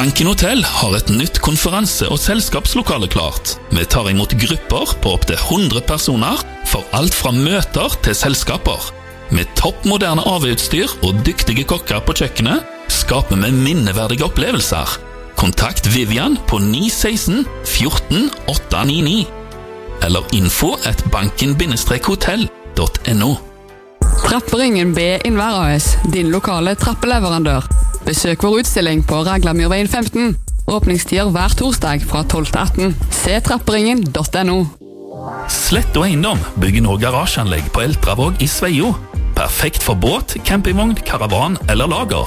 Banken Hotel har et nytt konferanse- og selskapslokale klart. Vi tar imot grupper på opp til 100 personer for alt fra møter til selskaper. Med toppmoderne AV-utstyr og dyktige kokker på kjøkkenet skaper vi minneverdige opplevelser. Kontakt Vivian på 916 14 899 eller info@banken-hotell.no. Trapperingen B Innvær AS, din lokale trappeleverandør. Besøk vår utstilling på Raglamyrveien 15. Åpningstider hver torsdag fra 12 til 18. Se trapperingen.no. Slett og Eiendom bygger nå garasjeanlegg på Eltravåg i Sveio. Perfekt for båt, campingvogn, karavan eller lager.